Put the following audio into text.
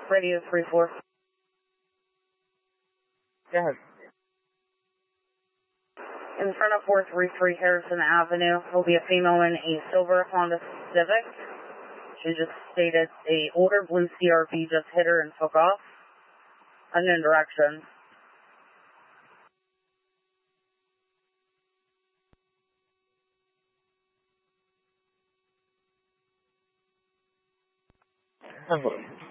Radio 34. Go ahead. In front of 433 Harrison Avenue will be a female in a silver Honda Civic. She just stated a older blue CRV just hit her and took off. Unknown direction. Have a look.